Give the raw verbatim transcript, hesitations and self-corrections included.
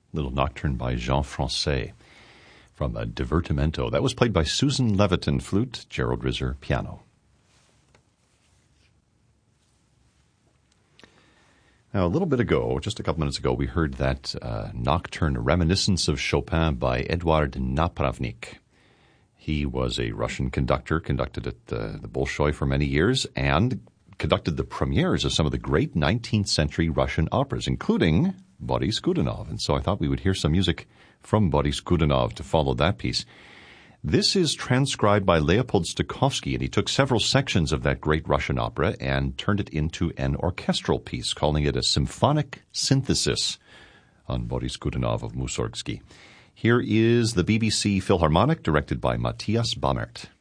Little nocturne by Jean Francais from a Divertimento. That was played by Susan Leviton, flute, Gerald Rizzer, piano. Now, a little bit ago, just a couple minutes ago, we heard that uh, nocturne Reminiscence of Chopin by Eduard Napravnik. He was a Russian conductor, conducted at the, the Bolshoi for many years, and conducted the premieres of some of the great nineteenth century Russian operas, including Boris Godunov. And so I thought we would hear some music from Boris Godunov to follow that piece. This is transcribed by Leopold Stokowski, and he took several sections of that great Russian opera and turned it into an orchestral piece, calling it a symphonic synthesis on Boris Godunov of Mussorgsky. Here is the B B C Philharmonic, directed by Matthias Bammert.